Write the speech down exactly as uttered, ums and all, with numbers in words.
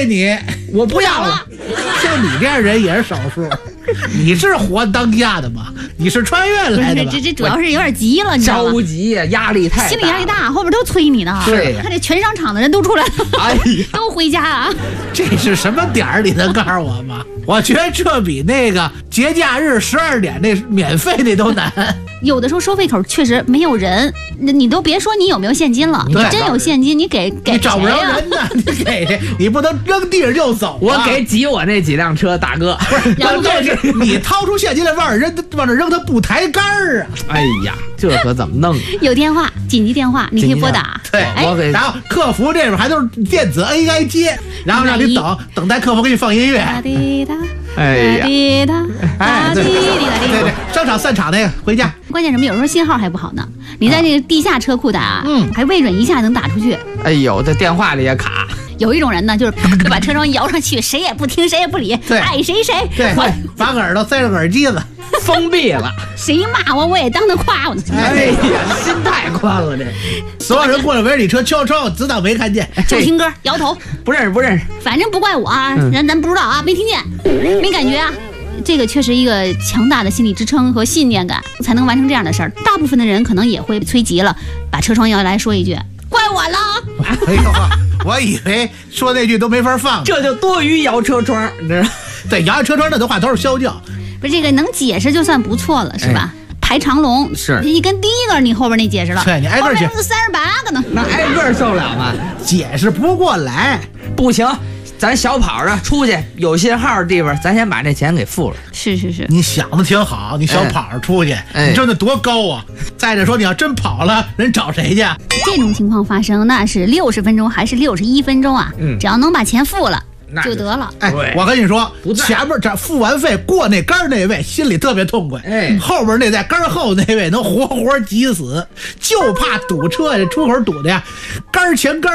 给你， 我不要了。 就你这样人也是少数。你是活当下的吗？你是穿越来的吧？ 这这主要是有点急了，你知道吗？ 着急呀，压力太大， 心理压力大，后边都催你呢。 对呀， 看这全商场的人都出来了， 哎呀， 都回家啊！ 这是什么点儿？你能告诉我吗？我觉得这比那个节假日十二点那免费那都难。 有的时候收费口确实没有人，你都别说你有没有现金了，你真有现金，你给给你找不着人呢，你给谁？你不能扔地上就走、啊。 我给挤我那几辆车，大哥。 不是，关键是你掏出现金来往这扔，往这扔，他不抬杆儿啊！ 哎呀，这可怎么弄？ 有电话，紧急电话，你可以拨打。 对， 哎、 我给。 然后客服这边还都是电子 A I 接，然后让你等等待客服给你放音乐。 哒滴哒， 哎呀， 滴哒， 哎，对对对，商场散场那个回家。 关键什么？有时候信号还不好呢。你在这个地下车库打， 嗯， 还未准一下能打出去。 哎呦，这电话里也卡。 有一种人呢，就是把车窗摇上去，谁也不听，谁也不理，爱谁谁。 对，把耳朵塞上耳机子， 封闭了。 谁骂我，我也当他夸我呢。 哎呀，心太宽了这。 所有人过来围着你车敲窗，只当没看见， 就听歌摇头， 不认识不认识。 反正不怪我啊，咱咱不知道啊，没听见，没感觉啊。这个确实一个强大的心理支撑和信念感，才能完成这样的事儿。大部分的人可能也会催急了，把车窗摇下来说一句：“怪我了。” 哎呦，我以为说那句都没法放， 这就多余摇车窗，你知道？ 对，摇车窗那的话都是啸叫。 不是这个能解释就算不错了，是吧？哎、排长龙是一跟第一个你后边那解释了， 对你挨个解， 三十八个呢， 那挨个受了吗？ 解释不过来， 不行。咱小跑着出去，有信号的地方，咱先把这钱给付了。 是是是， 你想的挺好，你小跑着出去， 哎、 你真的多高啊！再者说，你要真跑了，人找谁去？ 这种情况发生，那是六十分钟还是六十一分钟啊？嗯，只要能把钱付了。就得了。 哎，我跟你说，前面这付完费过那杆那位心里特别痛快， 哎， 后边那在杆后那位能活活急死，就怕堵车呀，出口堵的呀，杆前杆